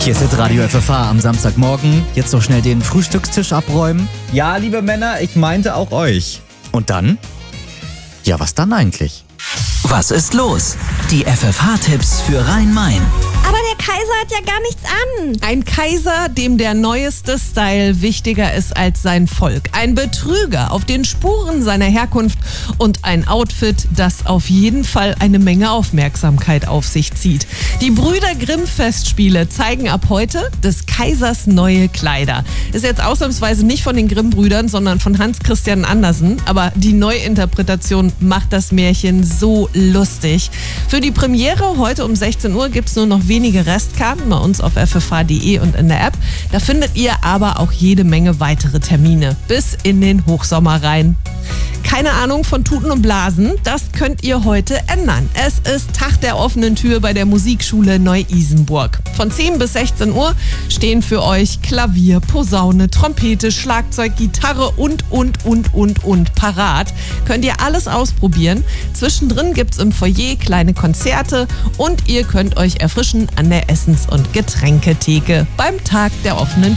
Hier ist Radio FFH am Samstagmorgen. Jetzt noch schnell den Frühstückstisch abräumen. Ja, liebe Männer, ich meinte auch euch. Und dann? Ja, was dann eigentlich? Was ist los? Die FFH-Tipps für Rhein-Main. Aber der Kaiser hat ja gar nichts an. Ein Kaiser, dem der neueste Style wichtiger ist als sein Volk. Ein Betrüger auf den Spuren seiner Herkunft und ein Outfit, das auf jeden Fall eine Menge Aufmerksamkeit auf sich zieht. Die Brüder Grimm-Festspiele zeigen ab heute des Kaisers neue Kleider. Ist jetzt ausnahmsweise nicht von den Grimm-Brüdern, sondern von Hans Christian Andersen. Aber die Neuinterpretation macht das Märchen so lustig. Für die Premiere heute um 16 Uhr gibt es nur noch wenige Restkarten bei uns auf ffh.de und in der App. Da findet ihr aber auch jede Menge weitere Termine bis in den Hochsommer rein. Keine Ahnung von Tuten und Blasen, das könnt ihr heute ändern. Es ist Tag der offenen Tür bei der Musikschule Neu-Isenburg. Von 10 bis 16 Uhr stehen für euch Klavier, Posaune, Trompete, Schlagzeug, Gitarre und parat. Könnt ihr alles ausprobieren. Zwischendrin gibt's im Foyer kleine Konzerte und ihr könnt euch erfrischen an der Essens- und Getränketheke beim Tag der offenen